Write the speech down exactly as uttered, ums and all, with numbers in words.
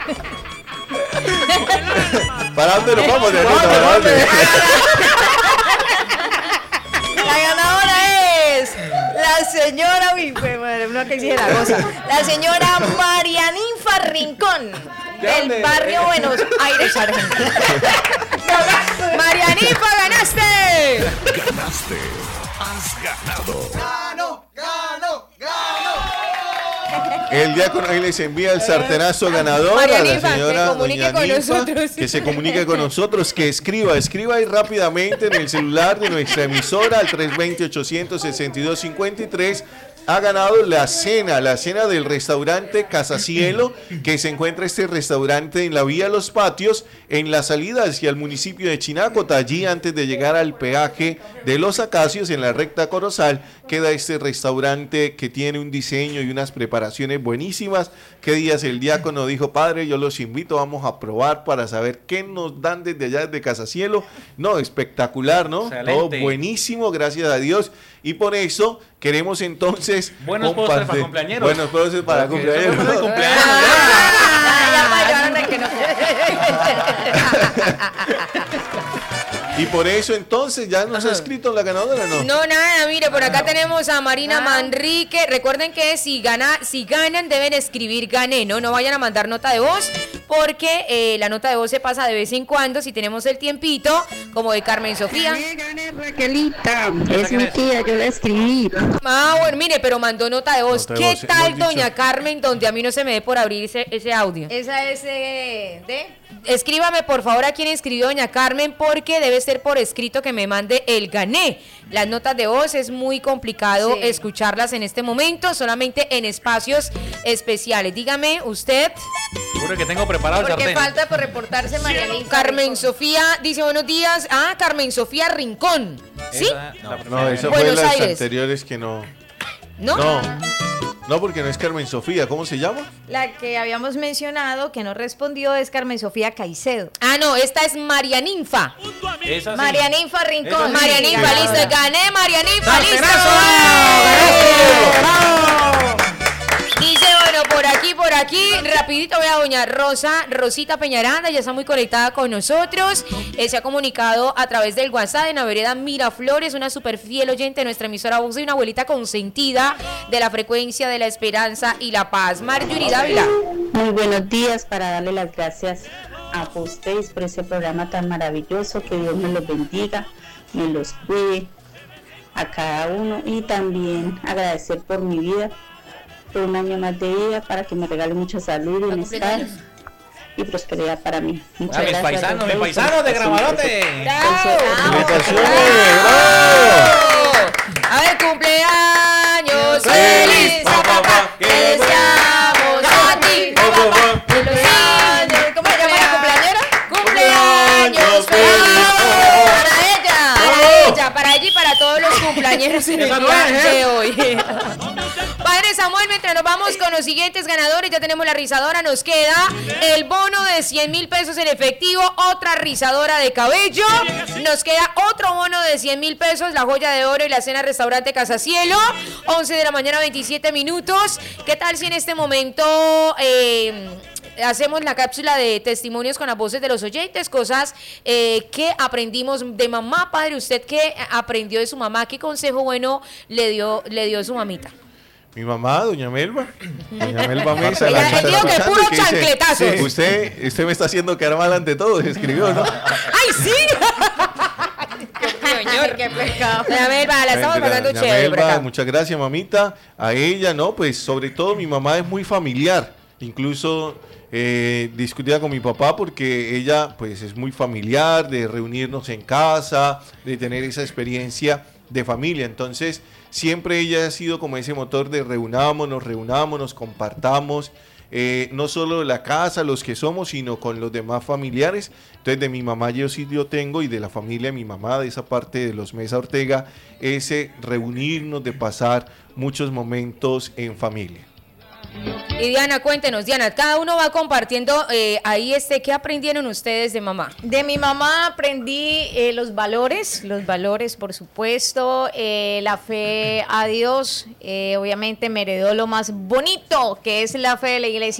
¿Para dónde nos vamos? ¿De aquí para dónde? La ganadora es la señora, uy, fue madre, una que exige la cosa. La señora María Ninfa Rincón, del barrio Buenos Aires, Argentina. María Ninfa, ganaste. Ganaste. Has ganado. ¡Gano! ¡Gano! ¡Gano! El diácono ahí les envía el sartenazo ganador María a la Ninfa, señora que comunique doña con Ninfa, nosotros. que se comunique con nosotros, que escriba, escriba ahí rápidamente en el celular de nuestra emisora al tres dos cero, ochocientos sesenta y dos cincuenta y tres. Ha ganado la cena, la cena del restaurante Casa Cielo, que se encuentra este restaurante en la vía Los Patios, en la salida hacia el municipio de Chinácota. Allí, antes de llegar al peaje de Los Acacios, en la recta Corozal, queda este restaurante que tiene un diseño y unas preparaciones buenísimas. ¿Qué días el diácono dijo, padre, yo los invito, vamos a probar para saber qué nos dan desde allá, desde Casa Cielo? No, espectacular, ¿no? Excelente. Todo buenísimo, gracias a Dios. Y por eso queremos entonces buenos postres para cumpleañeros. Buenos postres para cumpleaños. Buenos cumpleaños. Y por eso entonces ya nos ha escrito la ganadora, ¿no? No, nada, mire, por acá tenemos a Marina Manrique. Recuerden que si gana, si ganan deben escribir gané, ¿no? No vayan a mandar nota de voz, porque eh, la nota de voz se pasa de vez en cuando, si tenemos el tiempito, como de Carmen Sofía. Gané, gané, Raquelita, es mi tía, yo la escribí. Ah, bueno, mire, pero mandó nota de voz. Nota de ¿Qué voz, tal, hemos dicho. doña Carmen, donde a mí no se me dé por abrir ese, ese audio? Esa es eh, de... Escríbame por favor a quien escribió doña Carmen, porque debe ser por escrito que me mande el gané. Las notas de voz es muy complicado Sí. escucharlas en este momento, solamente en espacios especiales. Dígame usted. Seguro que tengo preparado el Porque sartén. falta por reportarse Marianita. Carmen Sofía dice buenos días. Ah, Carmen Sofía Rincón. ¿Sí? Esa- la No, primera. eso fue Buenos las Aires. anteriores que no. ¿No? No. No, porque no es Carmen Sofía. ¿Cómo se llama? La que habíamos mencionado que no respondió es Carmen Sofía Caicedo. Ah, no, esta es María Ninfa. Esa sí. María Ninfa Rincón. Esa sí. María Ninfa, Sí. listo. Gané, María Ninfa, listo. ¡Sartenazo! Dice, bueno, por aquí, por aquí, rapidito voy a doña Rosa, Rosita Peñaranda, ya está muy conectada con nosotros, eh, se ha comunicado a través del WhatsApp en la vereda Miraflores, una súper fiel oyente de nuestra emisora Voz y una abuelita consentida de la frecuencia de la esperanza y la paz. Marjorie Dávila. Muy buenos días, para darle las gracias a ustedes por ese programa tan maravilloso, que Dios me los bendiga, me los cuide a cada uno, y también agradecer por mi vida, por un año más de vida, para que me regale mucha salud, bienestar y prosperidad para mí. Muchas Ah, mis gracias. paisanos, mis a ustedes paisanos de por su- Gramarote. ¡Felicitaciones! A ver, cumpleaños ¡Feliz! feliz, Pa, pa, pa, te deseamos a ti. Pa, pa, pa. De los años, ¿cómo se llama la cumpleañera? Cumpleaños Cumpleaños feliz. feliz. Para ella, para ella, para ella y para todos los cumpleañeros en el Esa no día es, ¿eh? de hoy. Padre Samuel, mientras nos vamos con los siguientes ganadores, ya tenemos la rizadora, nos queda el bono de cien mil pesos en efectivo, otra rizadora de cabello, nos queda otro bono de cien mil pesos, la joya de oro y la cena restaurante Casa Cielo, once de la mañana, veintisiete minutos. ¿Qué tal si en este momento eh, hacemos la cápsula de testimonios con las voces de los oyentes, cosas eh, que aprendimos de mamá? Padre, ¿usted qué aprendió de su mamá? ¿Qué consejo bueno le dio, le dio su mamita? Mi mamá, doña Melba. Doña Melba Mesa. Ella- la que está digo que escuchando, puro que dice, chancletazos. sí, usted, usted me está haciendo quedar mal ante todos, escribió, ¿no? ¡Ay, sí! Ay, qué pecado. A ver, va, la estamos Mentira, pasando doña chévere por Melba, acá. muchas gracias, mamita. A ella, ¿no? Pues sobre todo mi mamá es muy familiar. Incluso eh, discutía con mi papá porque ella pues es muy familiar, de reunirnos en casa, de tener esa experiencia de familia. Entonces siempre ella ha sido como ese motor de reunámonos, reunámonos, compartamos. Eh, no solo de la casa, los que somos, sino con los demás familiares. Entonces de mi mamá yo sí yo tengo, y de la familia de mi mamá, de esa parte de los Mesa Ortega, ese reunirnos, de pasar muchos momentos en familia. Y Diana, cuéntenos, Diana, cada uno va compartiendo eh, ahí este, ¿qué aprendieron ustedes de mamá? De mi mamá aprendí eh, los valores, los valores por supuesto, eh, la fe a Dios, eh, obviamente me heredó lo más bonito que es la fe de la iglesia.